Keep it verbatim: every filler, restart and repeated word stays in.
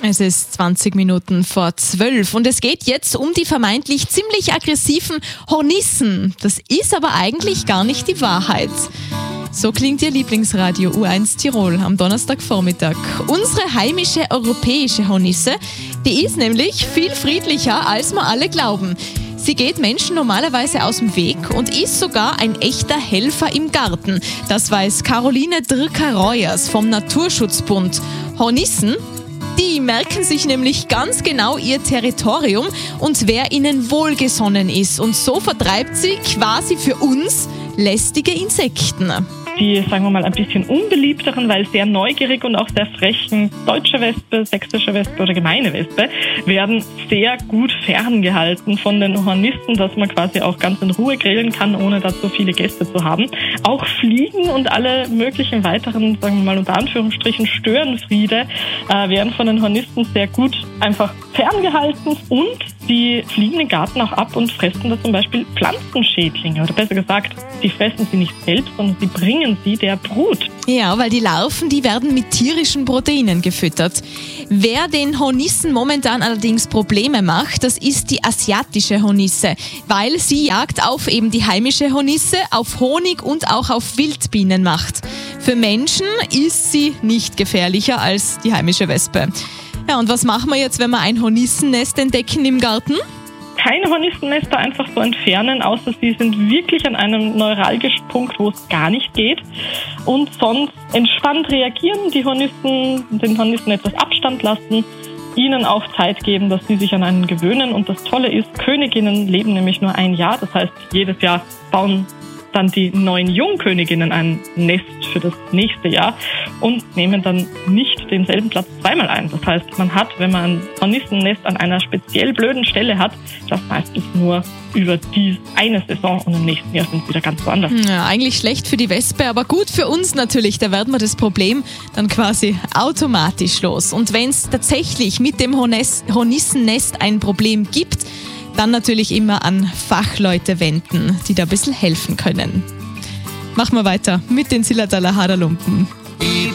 Es ist zwanzig Minuten vor zwölf und es geht jetzt um die vermeintlich ziemlich aggressiven Hornissen. Das ist aber eigentlich gar nicht die Wahrheit. So klingt Ihr Lieblingsradio U eins Tirol am Donnerstagvormittag. Unsere heimische europäische Hornisse, die ist nämlich viel friedlicher, als wir alle glauben. Sie geht Menschen normalerweise aus dem Weg und ist sogar ein echter Helfer im Garten. Das weiß Caroline Drker-Reuers vom Naturschutzbund. Hornissen, die merken sich nämlich ganz genau ihr Territorium und wer ihnen wohlgesonnen ist. Und so vertreibt sie quasi für uns lästige Insekten. Die, sagen wir mal, ein bisschen unbeliebteren, weil sehr neugierig und auch sehr frechen deutsche Wespe, sächsische Wespe oder gemeine Wespe werden sehr gut ferngehalten von den Hornissen, dass man quasi auch ganz in Ruhe grillen kann, ohne dazu viele Gäste zu haben. Auch Fliegen und alle möglichen weiteren, sagen wir mal unter Anführungsstrichen, Störenfriede äh, werden von den Hornissen sehr gut einfach ferngehalten und die fliegen den Garten auch ab und fressen da zum Beispiel Pflanzenschädlinge. Oder besser gesagt, sie fressen sie nicht selbst, sondern sie bringen sie der Brut. Ja, weil die Larven, die werden mit tierischen Proteinen gefüttert. Wer den Hornissen momentan allerdings Probleme macht, das ist die asiatische Hornisse, weil sie Jagd auf eben die heimische Hornisse, auf Honig und auch auf Wildbienen macht. Für Menschen ist sie nicht gefährlicher als die heimische Wespe. Ja, und was machen wir jetzt, wenn wir ein Hornissennest entdecken im Garten? Keine Hornissennester einfach so entfernen, außer sie sind wirklich an einem neuralgischen Punkt, wo es gar nicht geht. Und sonst entspannt reagieren, die Hornissen, den Hornissen etwas Abstand lassen, ihnen auch Zeit geben, dass sie sich an einen gewöhnen. Und das Tolle ist, Königinnen leben nämlich nur ein Jahr. Das heißt, jedes Jahr bauen dann die neuen Jungköniginnen ein Nest für das nächste Jahr und nehmen dann nicht denselben Platz zweimal ein. Das heißt, man hat, wenn man ein Hornissennest an einer speziell blöden Stelle hat, das meistens nur über die eine Saison und im nächsten Jahr sind sie wieder ganz woanders. Ja, eigentlich schlecht für die Wespe, aber gut für uns natürlich. Da werden wir das Problem dann quasi automatisch los. Und wenn es tatsächlich mit dem Hornissennest ein Problem gibt, dann natürlich immer an Fachleute wenden, die da ein bisschen helfen können. Machen wir weiter mit den Zillertaler Haderlumpen.